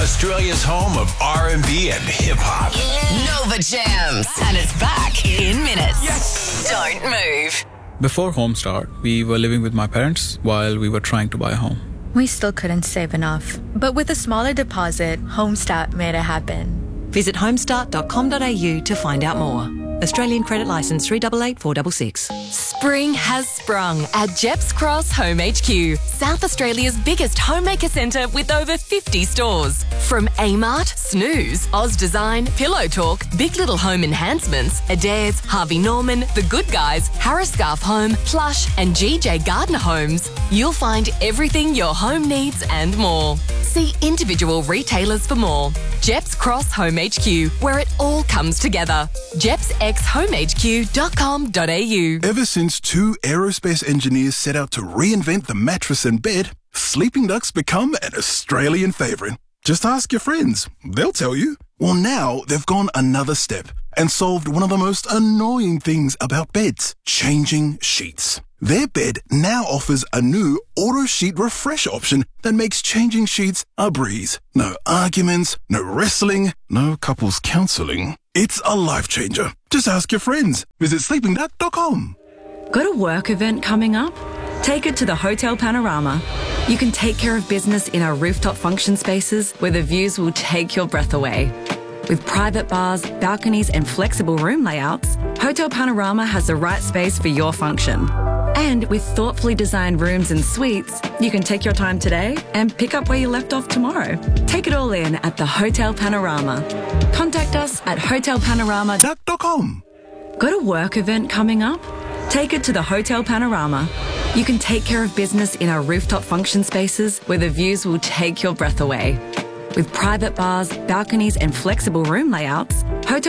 Australia's home of R&B and hip-hop. Nova Jams. And it's back in minutes. Yes! Don't move. Before Homestart, we were living with my parents while we were trying to buy a home. We still couldn't save enough. But with a smaller deposit, Homestart made it happen. Visit homestart.com.au to find out more. Australian credit licence 388466. Spring has sprung at Jeps Cross Home HQ, South Australia's biggest homemaker centre with over 50 stores. From Amart, Snooze, Oz Design, Pillow Talk, Big Little Home Enhancements, Adairs, Harvey Norman, The Good Guys, Harris Scarf Home, Plush and GJ Gardner Homes, you'll find everything your home needs and more. See individual retailers for more. Jeps Cross Home HQ, where it all comes together. JepsXHomeHQ.com.au. Ever since two aerospace engineers set out to reinvent the mattress and bed, Sleeping Duck's become an Australian favourite. Just ask your friends. They'll tell you. Well, now they've gone another step and solved one of the most annoying things about beds, changing sheets. Their bed now offers a new auto sheet refresh option that makes changing sheets a breeze. No arguments, no wrestling, no couples counselling. It's a life changer. Just ask your friends. Visit sleepingduck.com. Got a work event coming up? Take it to the Hotel Panorama. You can take care of business in our rooftop function spaces where the views will take your breath away. With private bars, balconies and flexible room layouts, Hotel Panorama has the right space for your function. And with thoughtfully designed rooms and suites, you can take your time today and pick up where you left off tomorrow. Take it all in at the Hotel Panorama. Contact us at hotelpanorama.com. Got a work event coming up? Take it to the Hotel Panorama. You can take care of business in our rooftop function spaces where the views will take your breath away. With private bars, balconies and flexible room layouts,